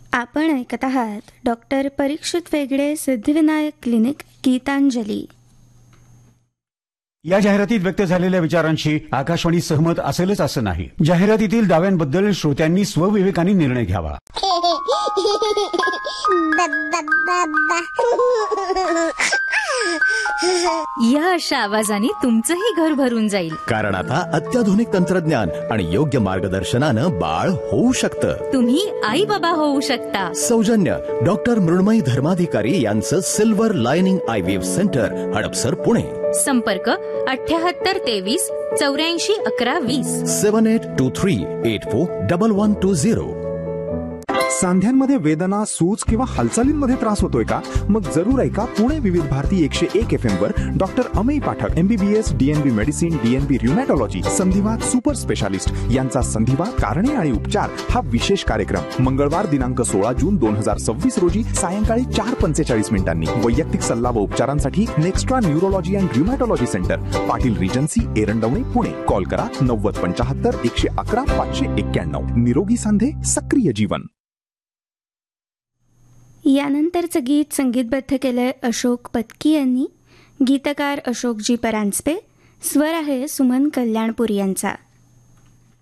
आपण ऐकत आहात डॉक्टर परीक्षित वेगळे सिद्धिविनायक क्लिनिक गीतांजली. या जाहिरातीत व्यक्त झालेल्या विचारांशी आकाशवाणी सहमत असेलच असं नाही. जाहिरातीतील दाव्यांबद्दल श्रोत्यांनी स्वविवेकाने निर्णय घ्यावा. या अशा आवाजाने तुमचंही घर भरून जाईल. कारण आता अत्याधुनिक तंत्रज्ञान आणि योग्य मार्गदर्शनानं बाळ होऊ शकतं. तुम्ही आई बाबा होऊ शकता. सौजन्य डॉक्टर मृण्मयी धर्माधिकारी यांचं silver lining IVF centre, Hadapsar, Pune. संपर्क 78 23 84 11 20. 7823841120. सांध्यांमध्ये वेदना, सूज किंवा हालचालींमध्ये त्रास होतोय का? मग जरूर ऐका पुणे विविध भारती 101 FM वर doctor Amey Pathak, MBBS, DNB medicine, DNB र्युमॅटॉलॉजी, संधिवात super specialist यांचा संधिवात कारणे आणि उपचार हा विशेष कार्यक्रम मंगळवार दिनांक 16 जून 2026 रोजी सायंकाळी 4:45 वैयक्तिक सल्ला व उपचारांसाठी Nextra neurology and र्युमॅटॉलॉजी centre, Patil regency, Erandwane, Pune. Call करा 9075 111 591. निरोगी सांधे, सक्रिय जीवन. यानंतरचं गीत संगीतबद्ध केलंय अशोक पत्की यांनी. गीतकार अशोकजी परांजपे, स्वर आहे सुमन कल्याणपूर यांचा.